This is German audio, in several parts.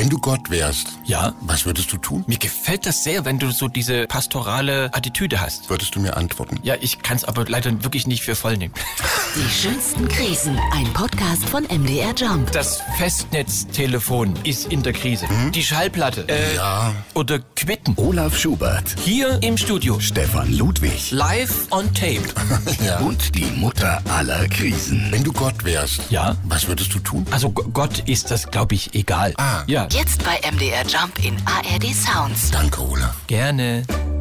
Wenn du Gott wärst, Ja? was würdest du tun? Mir gefällt das sehr, wenn du so diese pastorale Attitüde hast. Würdest du mir antworten? Ja, ich kann es aber leider wirklich nicht für voll nehmen. Die schönsten Krisen. Ein Podcast von MDR Jump. Das Festnetztelefon ist in der Krise. Die Schallplatte. Ja. Oder Quitten. Olaf Schubert, Hier im Studio. Stefan Ludwig Live on tape. Ja. und die Mutter aller Krisen. Wenn du Gott wärst, Ja? was würdest du tun? Also Gott ist das, glaube ich, egal. Ah. Ja, Jetzt bei MDR Jump in ARD Sounds. Danke, Olaf. gerne.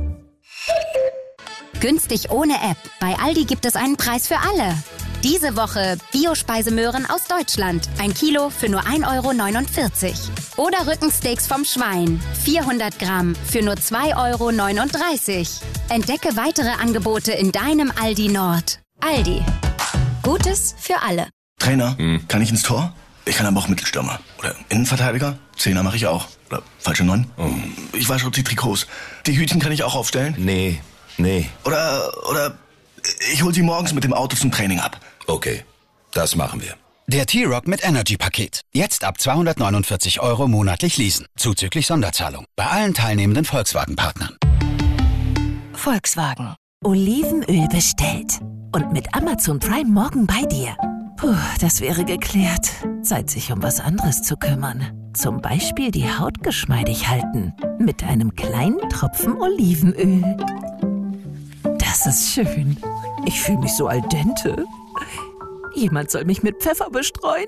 Günstig ohne App. Bei Aldi gibt es einen Preis für alle. Diese Woche Bio-Speisemöhren aus Deutschland. 1 Kilo für nur 1,49 €. Oder Rückensteaks vom Schwein. 400 Gramm für nur 2,39 €. Entdecke weitere Angebote in deinem Aldi Nord. Aldi. Gutes für alle. Trainer, kann ich ins Tor? Ich kann aber auch Mittelstürmer. Oder Innenverteidiger? Zehner mache ich auch. Oder falsche 9? Ich wasche die Trikots. Die Hütchen kann ich auch aufstellen? Nee. Oder ich hol sie morgens mit dem Auto zum Training ab. Okay, das machen wir. Der T-Rock mit Energy-Paket. Jetzt ab 249 € monatlich leasen. Zuzüglich Sonderzahlung. Bei allen teilnehmenden Volkswagen-Partnern. Volkswagen. Olivenöl bestellt. Und mit Amazon Prime morgen bei dir. Puh, das wäre geklärt. Zeit, sich um was anderes zu kümmern. Zum Beispiel die Haut geschmeidig halten. Mit einem kleinen Tropfen Olivenöl. Das ist schön. Ich fühle mich so al dente. Jemand soll mich mit Pfeffer bestreuen.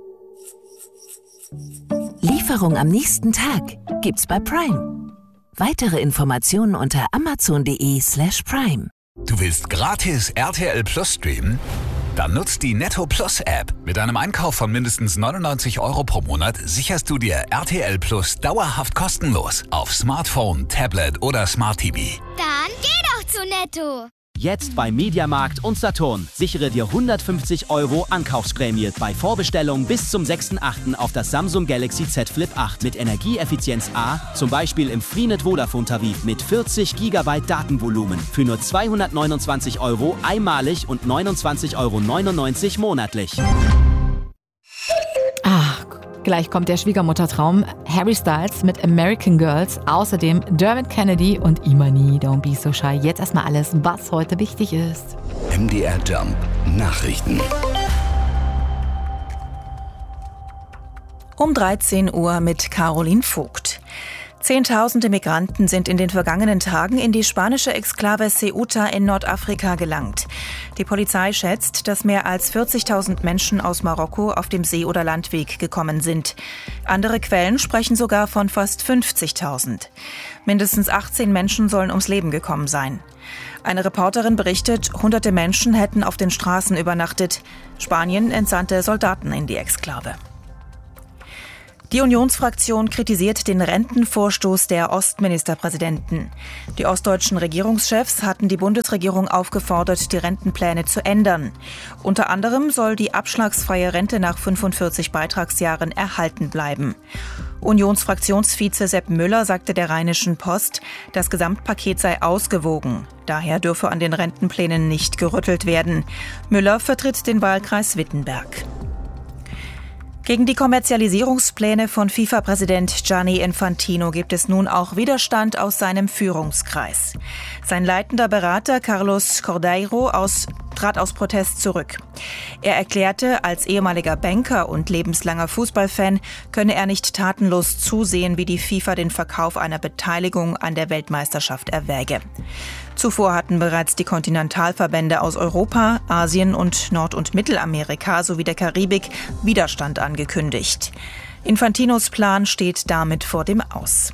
Lieferung am nächsten Tag gibt's bei Prime. Weitere Informationen unter amazon.de/prime. Du willst gratis RTL Plus streamen? Dann nutzt die Netto Plus App. Mit einem Einkauf von mindestens 99 € pro Monat sicherst du dir RTL Plus dauerhaft kostenlos auf Smartphone, Tablet oder Smart TV. Dann geh doch zu Netto. Jetzt bei Mediamarkt und Saturn. Sichere dir 150 € Ankaufsprämie bei Vorbestellung bis zum 6.8. auf das Samsung Galaxy Z Flip 8 mit Energieeffizienz A, zum Beispiel im Freenet Vodafone Tarif mit 40 GB Datenvolumen für nur 229 € einmalig und 29,99 € monatlich. Gleich kommt der Schwiegermuttertraum. Harry Styles mit American Girls. Außerdem Dermot Kennedy und Imani, Don't Be So Shy. Jetzt erstmal alles, was heute wichtig ist. MDR Jump Nachrichten. Um 13 Uhr mit Caroline Vogt. Zehntausende Migranten sind in den vergangenen Tagen in die spanische Exklave Ceuta in Nordafrika gelangt. Die Polizei schätzt, dass mehr als 40.000 Menschen aus Marokko auf dem See- oder Landweg gekommen sind. Andere Quellen sprechen sogar von fast 50.000. Mindestens 18 Menschen sollen ums Leben gekommen sein. Eine Reporterin berichtet, hunderte Menschen hätten auf den Straßen übernachtet. Spanien entsandte Soldaten in die Exklave. Die Unionsfraktion kritisiert den Rentenvorstoß der Ostministerpräsidenten. Die ostdeutschen Regierungschefs hatten die Bundesregierung aufgefordert, die Rentenpläne zu ändern. Unter anderem soll die abschlagsfreie Rente nach 45 Beitragsjahren erhalten bleiben. Unionsfraktionsvize Sepp Müller sagte der Rheinischen Post, das Gesamtpaket sei ausgewogen. Daher dürfe an den Rentenplänen nicht gerüttelt werden. Müller vertritt den Wahlkreis Wittenberg. Gegen die Kommerzialisierungspläne von FIFA-Präsident Gianni Infantino gibt es nun auch Widerstand aus seinem Führungskreis. Sein leitender Berater Carlos Cordeiro trat aus Protest zurück. Er erklärte, als ehemaliger Banker und lebenslanger Fußballfan könne er nicht tatenlos zusehen, wie die FIFA den Verkauf einer Beteiligung an der Weltmeisterschaft erwäge. Zuvor hatten bereits die Kontinentalverbände aus Europa, Asien und Nord- und Mittelamerika sowie der Karibik Widerstand angekündigt. Infantinos Plan steht damit vor dem Aus.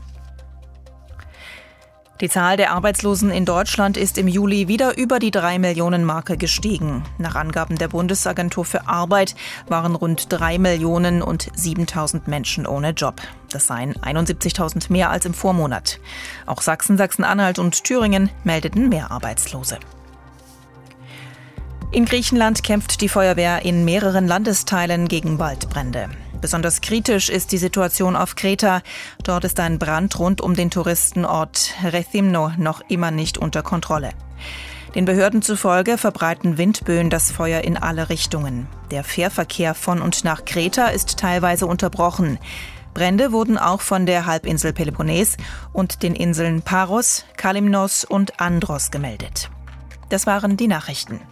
Die Zahl der Arbeitslosen in Deutschland ist im Juli wieder über die 3-Millionen-Marke gestiegen. Nach Angaben der Bundesagentur für Arbeit waren rund 3.007.000 Menschen ohne Job. Das seien 71.000 mehr als im Vormonat. Auch Sachsen, Sachsen-Anhalt und Thüringen meldeten mehr Arbeitslose. In Griechenland kämpft die Feuerwehr in mehreren Landesteilen gegen Waldbrände. Besonders kritisch ist die Situation auf Kreta. Dort ist ein Brand rund um den Touristenort Rethymno noch immer nicht unter Kontrolle. Den Behörden zufolge verbreiten Windböen das Feuer in alle Richtungen. Der Fährverkehr von und nach Kreta ist teilweise unterbrochen. Brände wurden auch von der Halbinsel Peloponnes und den Inseln Paros, Kalymnos und Andros gemeldet. Das waren die Nachrichten.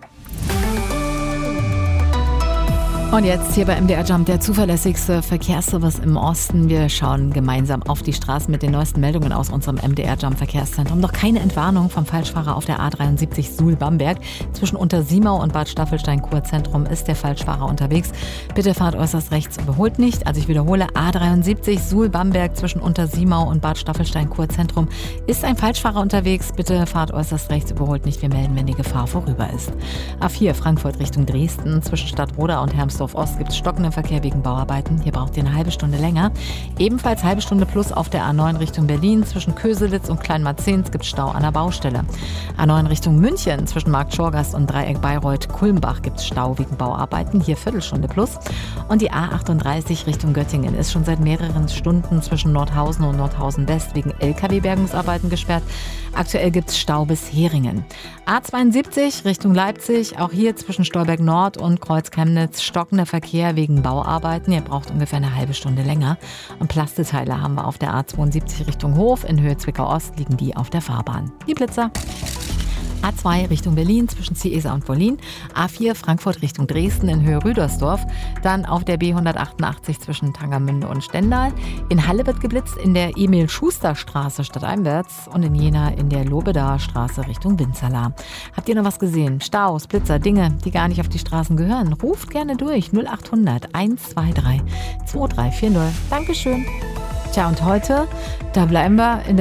Und jetzt hier bei MDR Jump der zuverlässigste Verkehrsservice im Osten. Wir schauen gemeinsam auf die Straßen mit den neuesten Meldungen aus unserem MDR Jump Verkehrszentrum. Noch keine Entwarnung vom Falschfahrer auf der A73 Suhl-Bamberg. Zwischen Untersiemau und Bad Staffelstein-Kurzentrum ist der Falschfahrer unterwegs. Bitte fahrt äußerst rechts, überholt nicht. Also ich wiederhole, A73 Suhl-Bamberg zwischen Untersiemau und Bad Staffelstein-Kurzentrum ist ein Falschfahrer unterwegs. Bitte fahrt äußerst rechts, überholt nicht. Wir melden, wenn die Gefahr vorüber ist. A4 Frankfurt Richtung Dresden zwischen Stadtroda und Hermsdorf Ost gibt es stockenden Verkehr wegen Bauarbeiten. Hier braucht ihr eine halbe Stunde länger. Ebenfalls halbe Stunde plus auf der A9 Richtung Berlin. Zwischen Köselitz und Kleinmarzens gibt es Stau an der Baustelle. A9 Richtung München zwischen Markt Schorgast und Dreieck Bayreuth-Kulmbach gibt es Stau wegen Bauarbeiten. Hier Viertelstunde plus. Und die A38 Richtung Göttingen ist schon seit mehreren Stunden zwischen Nordhausen und Nordhausen West wegen LKW-Bergungsarbeiten gesperrt. Aktuell gibt es Stau bis Heringen. A72 Richtung Leipzig, auch hier zwischen Stolberg Nord und Kreuz-Chemnitz stockender Verkehr wegen Bauarbeiten. Ihr braucht ungefähr eine halbe Stunde länger. Und Plasteteile haben wir auf der A72 Richtung Hof. In Höhe Zwickau Ost liegen die auf der Fahrbahn. Die Blitzer. A2 Richtung Berlin zwischen Ciesa und Wollin, A4 Frankfurt Richtung Dresden in Höhe Rüdersdorf, dann auf der B188 zwischen Tangermünde und Stendal. In Halle wird geblitzt in der Emil-Schuster-Straße stadteinwärts und in Jena in der Lobedaer Straße Richtung Winzerla. Habt ihr noch was gesehen? Staus, Blitzer, Dinge, die gar nicht auf die Straßen gehören? Ruft gerne durch 0800 123 2340. Dankeschön. Tja, und heute, da bleiben wir in der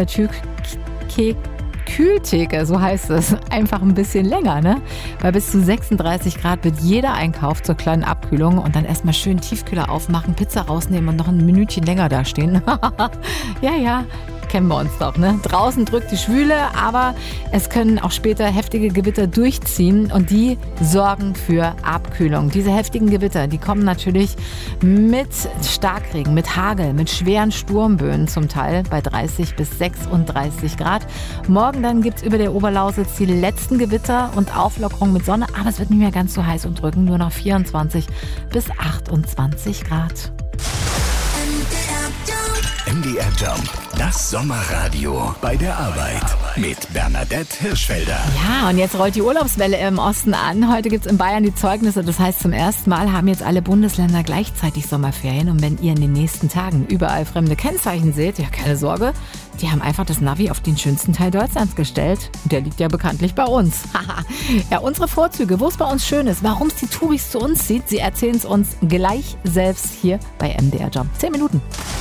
Kühltheke, so heißt es, einfach ein bisschen länger, ne? Bei bis zu 36 Grad wird jeder Einkauf zur kleinen Abkühlung und dann erstmal schön Tiefkühler aufmachen, Pizza rausnehmen und noch ein Minütchen länger da stehen. Ja, kennen wir uns doch, ne? Draußen drückt die Schwüle, aber es können auch später heftige Gewitter durchziehen und die sorgen für Abkühlung. Diese heftigen Gewitter, die kommen natürlich mit Starkregen, mit Hagel, mit schweren Sturmböen zum Teil bei 30 bis 36 Grad. Morgen dann gibt es über der Oberlausitz die letzten Gewitter und Auflockerung mit Sonne, aber es wird nicht mehr ganz so heiß und drücken, nur noch 24 bis 28 Grad. MDR Jump, das Sommerradio bei der Arbeit mit Bernadette Hirschfelder. Ja, und jetzt rollt die Urlaubswelle im Osten an. Heute gibt es in Bayern die Zeugnisse. Das heißt, zum ersten Mal haben jetzt alle Bundesländer gleichzeitig Sommerferien. Und wenn ihr in den nächsten Tagen überall fremde Kennzeichen seht, ja, keine Sorge, die haben einfach das Navi auf den schönsten Teil Deutschlands gestellt. Und der liegt ja bekanntlich bei uns. Ja, unsere Vorzüge, wo es bei uns schön ist, warum es die Touris zu uns zieht, sie erzählen es uns gleich selbst hier bei MDR Jump. 10 Minuten.